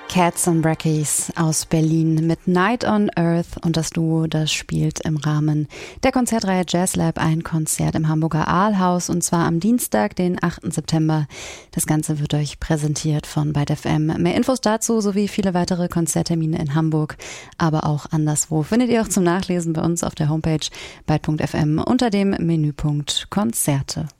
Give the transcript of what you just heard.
Cats and Brackies aus Berlin mit Night on Earth, und das Duo, das spielt im Rahmen der Konzertreihe Jazz Lab ein Konzert im Hamburger Aalhaus, und zwar am Dienstag, den 8. September. Das Ganze wird euch präsentiert von Byte FM. Mehr Infos dazu sowie viele weitere Konzerttermine in Hamburg, aber auch anderswo findet ihr auch zum Nachlesen bei uns auf der Homepage byte.fm unter dem Menüpunkt Konzerte.